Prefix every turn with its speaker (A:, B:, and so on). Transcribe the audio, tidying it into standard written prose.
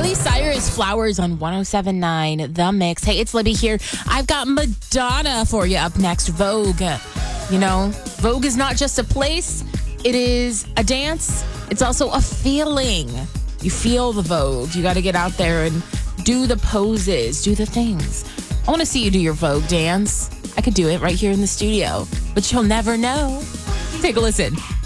A: Miley Cyrus, Flowers on 107.9 The Mix. Hey, it's Libby here. I've got Madonna for you up next. Vogue. You know, Vogue is not just a place. It is a dance. It's also a feeling. You feel the Vogue. You got to get out there and do the poses, do the things. I want to see you do your Vogue dance. I could do it right here in the studio, but you'll never know. Take a listen.